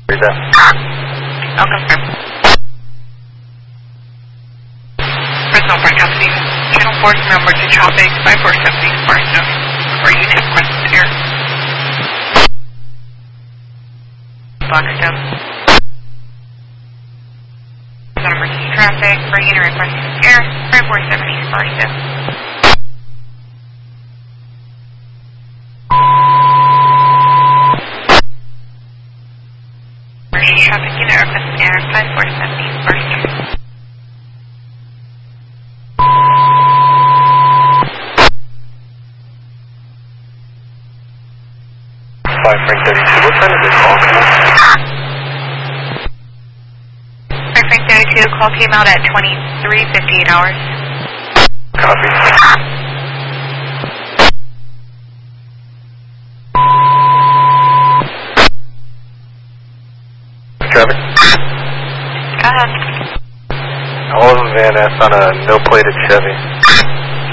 Where's that? I'll confirm. Fresno Park Company, Channel 4 number to traffic 5470 Sparta, or unit request air. Blackstone. Emergency traffic for unit request air 5470 Sparta. Emergency traffic unit request air 5470 Sparta. 532, what time is this call coming? 532, call came out at 23:58 hours. Copy. Traffic? Go ahead. All of Van Ness on a no-plated Chevy.